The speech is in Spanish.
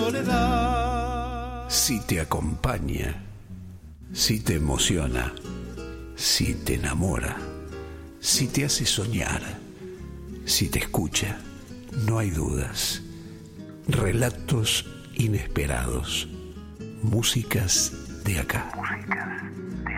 soledad. Si te acompaña, si te emociona, si te enamora, si te hace soñar, si te escucha, no hay dudas. Relatos inesperados, músicas de acá.